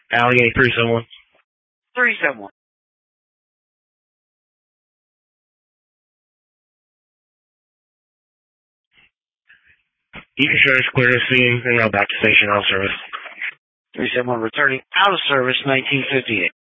Allegheny 371. 371. Insurance clear to scene and now back to station out of service. 371 returning out of service 1958.